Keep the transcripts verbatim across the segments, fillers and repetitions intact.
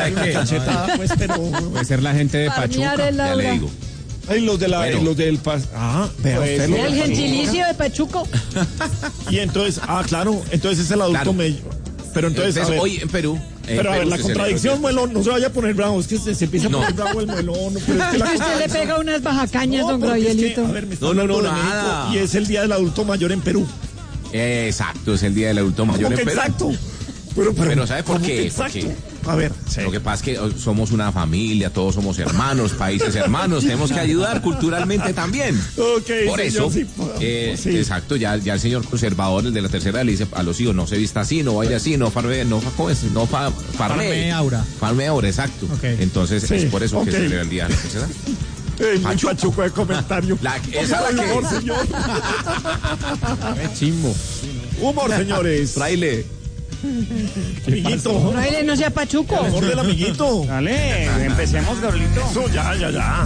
¿sabe qué? Cachetada, pues, pero... Puede ser la gente de Pachuca, ya le digo. Ay, los de la, bueno. los del pas, ah, vea pues, usted, el gentilicio de Pachuco. Y entonces, ah, claro, entonces es el adulto claro. medio. Pero entonces, entonces a ver, hoy en Perú. Pero en a ver, Perú la contradicción, Muelón, no se vaya a poner bravo, es que se, se empieza a poner no. bravo el Muelón. No, pero es que la usted le pega unas bajacañas, no, don Gabrielito. Es que, a ver, me no, no, no, nada. México, y es el Día del Adulto Mayor en Perú. Exacto, es el Día del Adulto Mayor en Perú. Exacto. Pero, pero, pero ¿sabe por qué? Exacto. Porque a ver, sí. Lo que pasa es que somos una familia, todos somos hermanos, países hermanos, tenemos que ayudar culturalmente también. Okay, por eso, sí, eh, sí. exacto, ya, ya el señor conservador, el de la tercera, le dice a los hijos, no se vista así, no baile así, no farme, no, ¿cómo es? No fa, farme. Farme aura. Farme aura, exacto. Okay. Entonces sí, es por eso okay. que se celebra el día de la tercera. Ey, muy pachuco de comentario. La, esa es la que humor, señor. Es chimbo. Humor, señores. Fraile. Amiguito. Fraile, no sea pachuco. El amor del amiguito. Dale, empecemos, Gablito. Eso, ya, ya, ya.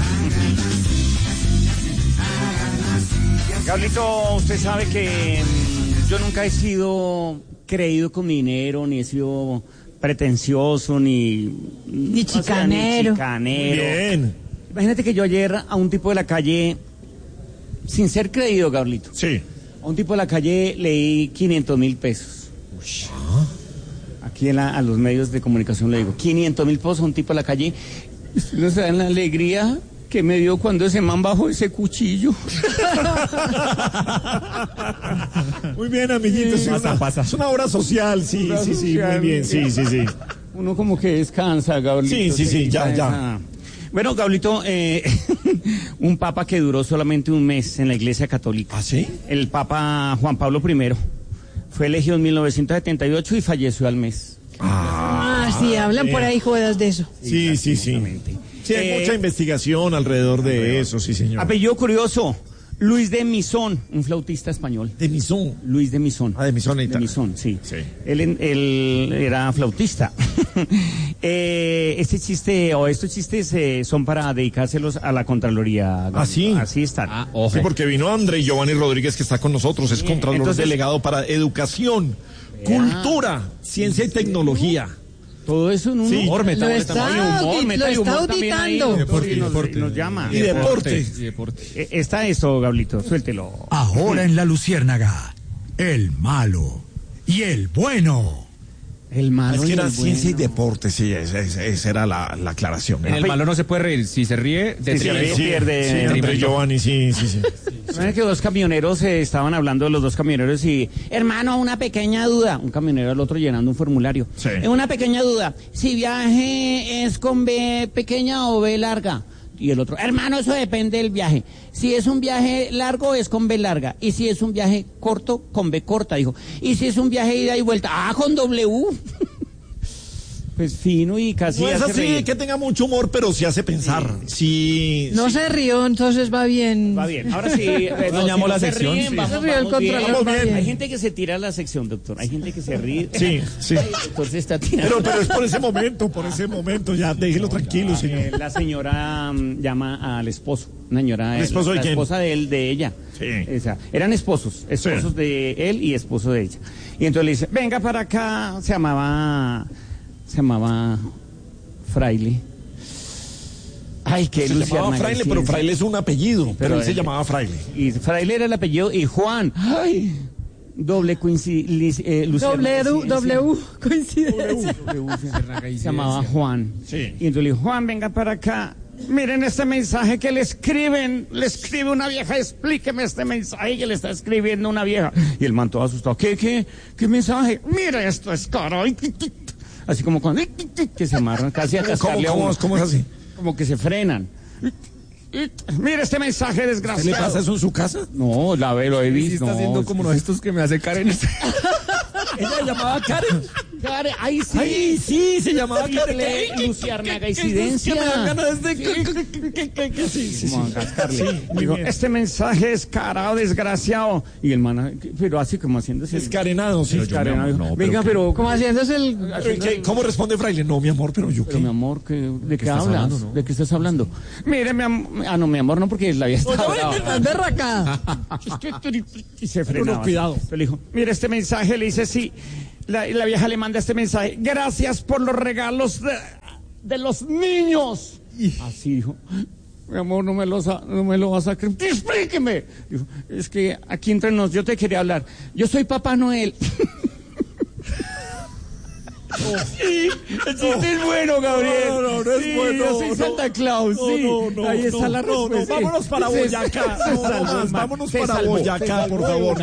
Gablito, usted sabe que mmm, yo nunca he sido creído con mi dinero, ni he sido pretencioso, ni... Ni chicanero. O sea, ni chicanero. Bien. Imagínate que yo ayer a un tipo de la calle, sin ser creído, Gablito. Sí. A un tipo de la calle leí quinientos mil pesos. ¿Ah? Aquí en la, a los medios de comunicación le digo, quinientos mil pesos a un tipo de la calle. No se dan la alegría que me dio cuando ese man bajó ese cuchillo. Muy bien, amiguito. Sí, pasa, una, pasa. Es una obra social, sí, obra sí, sí, social, muy bien, sí, sí, sí. Uno como que descansa, Gablito. Sí, sí, sí, ya, ya. Bueno, Gablito, eh, un papa que duró solamente un mes en la Iglesia Católica. ¿Ah, sí? El Papa Juan Pablo primero. Fue elegido en mil novecientos setenta y ocho y falleció al mes. Ah, ah sí, hablan eh. por ahí jodas de eso. Sí, sí, sí. Sí, hay eh, mucha investigación alrededor de alrededor. eso, sí, señor. Apellido curioso, Luis de Misón, un flautista español. ¿De Misón? Luis de Misón. Ah, de Misón. De Misón, sí. sí. Él, él era flautista. eh, este chiste, o estos chistes eh, son para dedicárselos a la Contraloría. ¿Ah, sí? Así están. Ah, sí, porque vino André Giovanni Rodríguez, que está con nosotros, es Contralor Entonces, delegado para Educación, vea. Cultura, Ciencia y Tecnología. Todo eso en un sí, humor, meta, lo está, humor, meta, lo está auditando. Deporte, sí, nos, deporte, nos llama. Y deporte. Y deporte. Eh, está eso, Gablito, suéltelo. Ahora en La Luciérnaga, el malo y el bueno. El malo. Es que y era el ciencia bueno. y deporte, sí, esa, esa, esa era la, la aclaración. En el malo no se puede reír, si se ríe, de sí, sí, sí, pierde. Sí, André Giovanni, sí, sí, sí. ¿Saben que dos camioneros eh, estaban hablando de los dos camioneros y, hermano, una pequeña duda, un camionero al otro llenando un formulario. Sí. Una pequeña duda, si viaje es con B pequeña o B larga. Y el otro, hermano, eso depende del viaje. Si es un viaje largo, es con B larga. Y si es un viaje corto, con B corta, dijo. Y si es un viaje ida y vuelta, ah, con W. Pues fino y casi. No es así reír. que tenga mucho humor, pero sí hace pensar. Sí. No sí. se rió, entonces va bien. Va bien. Ahora sí. Eh, no, llamó si la no sección. Se ríen, Sí. vamos, se rió el vamos bien. Contralor, Vamos bien. Hay gente que se tira a la sección, doctor. Hay gente que se ríe. Sí, sí. Entonces está tirando. Pero, pero es por ese momento, por ese momento. Ya, déjelo tranquilo, señor. Eh, la señora um, llama al esposo. Una señora. ¿El esposo la, de la quién? esposa de él, de ella. Sí. O sea, eran esposos. Esposos sí. de él y esposo de ella. Y entonces le dice, venga para acá. Se llamaba. Se llamaba. Fraile. Ay, qué Se Luciana, llamaba Fraile, pero Fraile es un apellido, pero, pero él se él, llamaba Fraile. Y Fraile era el apellido, y Juan, ay, doble coincidencia. Eh, doble W, coincidencia. Se llamaba Juan. Sí. Y entonces le dijo, Juan, venga para acá. Miren este mensaje que le escriben, le escribe una vieja, explíqueme este mensaje que le está escribiendo una vieja. Y el man todo asustado, ¿qué, qué, qué mensaje? Mira, esto es caro. Así como cuando que se amarran casi a cascarle ¿Cómo, a uno. ¿Cómo es así? Como que se frenan. Mira este mensaje desgraciado. ¿Qué le pasa eso en su casa? No, la ve, lo he visto. Sí, está no, haciendo como uno de estos que me hace Karen. Ella se llamaba Karen. Karen, ay sí. Ay, sí, se llamaba Karen. Luciérnaga incidencia. Que me dan ganas de... Sí, sí, sí. Digo, este mensaje es carado, desgraciado. Y el man, pero así como haciéndose... Descarenado, sí. Descarenado. No, venga, pero... Como haciéndose el... ¿Qué, ¿Cómo responde Fraile? No, mi amor, pero yo pero qué. mi amor, ¿qué, ¿de qué, ¿Qué hablas? hablando, no? ¿De qué estás hablando? Mire, mi amor... Ah, no, mi amor, no, porque la había estado... Estás berracada. Y se frenaba. No, cuidado. Le dijo, mire este mensaje, le dice, sí... La, la vieja le manda este mensaje. Gracias por los regalos de, de los niños. Así dijo. Mi amor, no me lo, no me lo vas a creer. Explíqueme. Dijo, es que aquí entre nos, yo te quería hablar. Yo soy Papá Noel. Oh. Sí, el chiste oh. es bueno, Gabriel. No, no, no es sí, bueno. Yo soy no, Santa Claus, no, sí. No, no, Ahí está no, la respuesta. No, no. Vámonos para Boyacá. No, no, vámonos para Boyacá, por favor.